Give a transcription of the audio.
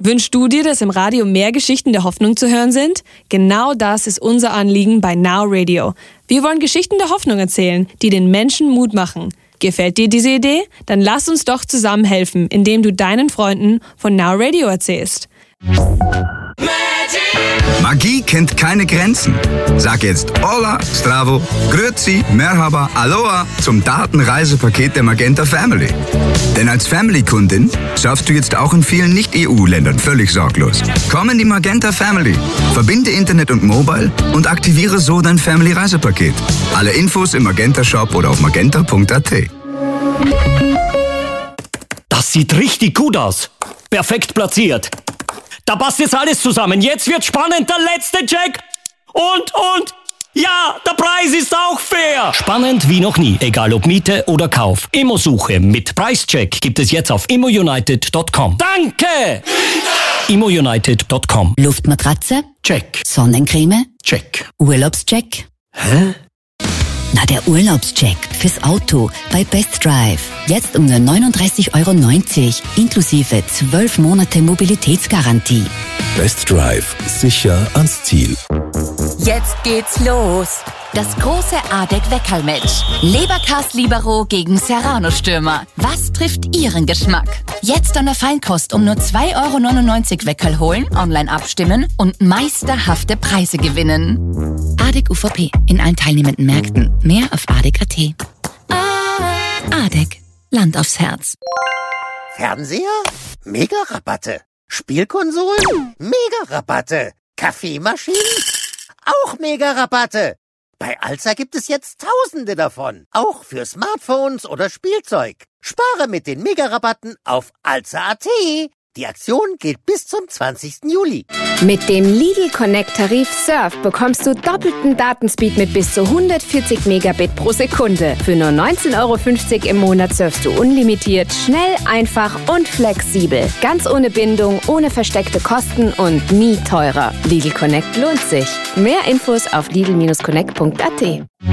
Wünschst du dir, dass im Radio mehr Geschichten der Hoffnung zu hören sind? Genau das ist unser Anliegen bei Now Radio. Wir wollen Geschichten der Hoffnung erzählen, die den Menschen Mut machen. Gefällt dir diese Idee? Dann lass uns doch zusammen helfen, indem du deinen Freunden von Now Radio erzählst. Magie kennt keine Grenzen. Sag jetzt Hola, Stravo, Grüezi, Merhaba, Aloha zum Datenreisepaket der Magenta Family. Denn als Family-Kundin surfst du jetzt auch in vielen Nicht-EU-Ländern völlig sorglos. Komm in die Magenta Family, verbinde Internet und Mobile und aktiviere so dein Family-Reisepaket. Alle Infos im Magenta-Shop oder auf magenta.at. Das sieht richtig gut aus. Perfekt platziert. Da passt jetzt alles zusammen. Jetzt wird spannend. Der letzte Check. Und. Ja, der Preis ist auch fair. Spannend wie noch nie. Egal ob Miete oder Kauf. Immosuche mit Preischeck gibt es jetzt auf immounited.com. Danke! immounited.com. Luftmatratze? Check. Sonnencreme? Check. Urlaubscheck? Hä? Na, der Urlaubscheck fürs Auto bei Best Drive. Jetzt um nur 39,90 € inklusive 12 Monate Mobilitätsgarantie. Best Drive. Sicher ans Ziel. Jetzt geht's los. Das große ADEC-Weckerl-Match. Leberkas Libero gegen Serrano-Stürmer. Was trifft Ihren Geschmack? Jetzt an der Feinkost um nur 2,99 € Weckerl holen, online abstimmen und meisterhafte Preise gewinnen. ADEC UVP in allen teilnehmenden Märkten. Mehr auf ADEC.at. ADEC. Land aufs Herz. Fernseher? Mega-Rabatte. Spielkonsolen? Mega-Rabatte. Kaffeemaschinen? Auch Mega-Rabatte. Bei Alza gibt es jetzt Tausende davon. Auch für Smartphones oder Spielzeug. Spare mit den Mega-Rabatten auf Alza.at. Die Aktion gilt bis zum 20. Juli. Mit dem Lidl Connect Tarif Surf bekommst du doppelten Datenspeed mit bis zu 140 Megabit pro Sekunde. Für nur 19,50 € im Monat surfst du unlimitiert, schnell, einfach und flexibel. Ganz ohne Bindung, ohne versteckte Kosten und nie teurer. Lidl Connect lohnt sich. Mehr Infos auf lidl-connect.at.